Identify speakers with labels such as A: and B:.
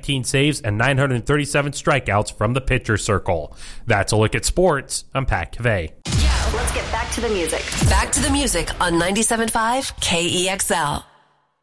A: 19 saves and 937 strikeouts from the pitcher circle. That's a look at sports. I'm Pat Cavey.
B: Let's get back to the music.
C: Back to the music on 97.5 KEXL.